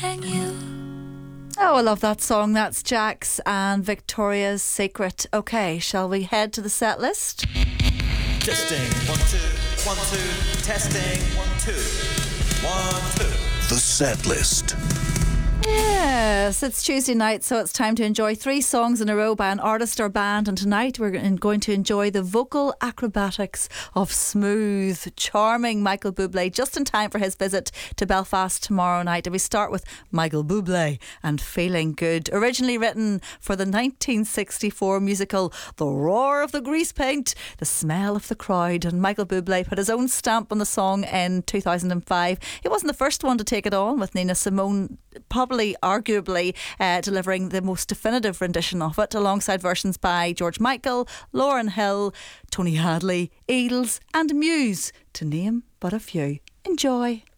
and you. Oh, I love that song. That's Jax and Victoria's Secret. Okay, shall we head to the set list? Testing 1 2 1 2 testing 1 2 1 2. The set list. Yes, it's Tuesday night, so it's time to enjoy 3 songs in a row by an artist or band. And tonight we're going to enjoy the vocal acrobatics of smooth, charming Michael Bublé, just in time for his visit to Belfast tomorrow night. And we start with Michael Bublé and Feeling Good. Originally written for the 1964 musical The Roar of the Grease Paint, The Smell of the Crowd. And Michael Bublé put his own stamp on the song in 2005. He wasn't the first one to take it on, with Nina Simone arguably delivering the most definitive rendition of it, alongside versions by George Michael, Lauryn Hill, Tony Hadley, Eagles and Muse, to name but a few. Enjoy.